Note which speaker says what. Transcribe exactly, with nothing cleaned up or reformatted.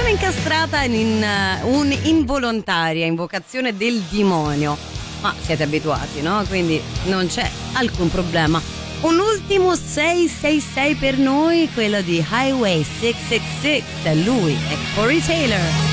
Speaker 1: sono incastrata in uh, un'involontaria invocazione del demonio, ma siete abituati, no? Quindi non c'è alcun problema. Un ultimo sei sei sei per noi, quello di Highway sei sei sei, lui è Corey Taylor.